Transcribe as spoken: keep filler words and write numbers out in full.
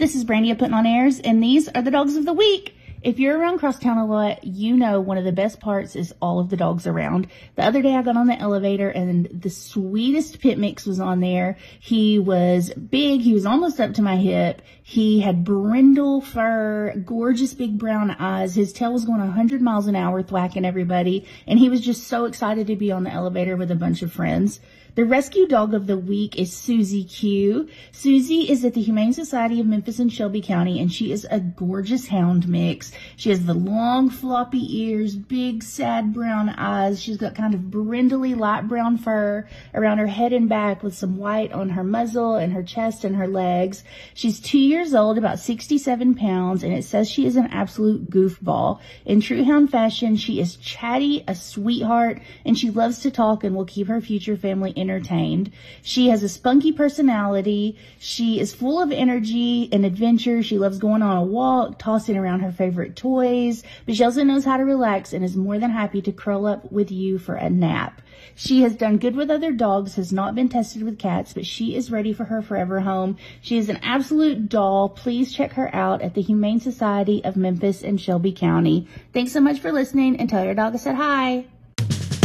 This is Brandy of Putting on Airs, and these are the dogs of the week. If you're around Crosstown a lot, you know one of the best parts is all of the dogs around. The other day I got on the elevator and the sweetest pit mix was on there. He was big. He was almost up to my hip. He had brindle fur, gorgeous big brown eyes. His tail was going one hundred miles an hour thwacking everybody. And he was just so excited to be on the elevator with a bunch of friends. The rescue dog of the week is Susie Q. Susie is at the Humane Society of Memphis and Shelby County, and she is a gorgeous hound mix. She has the long floppy ears, big sad brown eyes. She's got kind of brindly light brown fur around her head and back with some white on her muzzle and her chest and her legs. She's two years old, about sixty-seven pounds, and it says she is an absolute goofball. In true hound fashion, she is chatty, a sweetheart, and she loves to talk and will keep her future family entertained. She has a spunky personality. She is full of energy and adventure. She loves going on a walk, tossing around her favorite toys, but she also knows how to relax and is more than happy to curl up with you for a nap. She has done good with other dogs, has not been tested with cats, but she is ready for her forever home. She is an absolute doll. Please check her out at the Humane Society of Memphis and Shelby County. Thanks so much for listening, and tell your dog I said hi.